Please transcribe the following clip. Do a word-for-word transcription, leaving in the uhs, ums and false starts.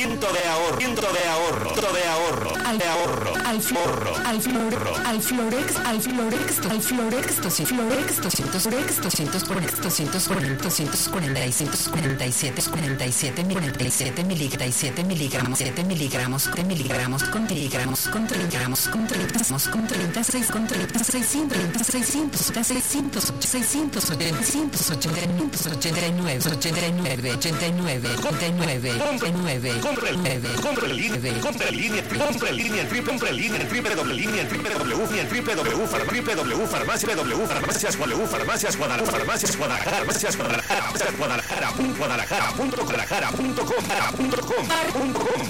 Ciento de ahorro, ciento de ahorro, ciento de ahorro, Al de ahorro, al flor, al flor, al florex, al florex, al florex, doscientos, florex, doscientos, florex, doscientos, florex, doscientos cuarenta, doscientos cuarenta y siete, cuarenta y siete, cuarenta y siete, cuarenta y siete miligramos, siete miligramos, siete miligramos, siete miligramos, con miligramos, con miligramos, con miligramos, con treinta y seis, con treinta y seis, treinta, seiscientos, seiscientos, seiscientos, seiscientos ochenta y nueve, ochenta y nueve, ochenta y nueve, ochenta y nueve, ochenta y nueve, ochenta y nueve, compre el nueve, compre el línea, compre el línea, compre el línea, triple, compre el línea, triple doble línea, triple w, triple w, triple w, farmacia, w, farmacias, w, farmacias, Guadalajara, farmacias, Guadalajara, farmacias, Guadalajara, Guadalajara, Guadalajara, punto Guadalajara, punto com, punto com.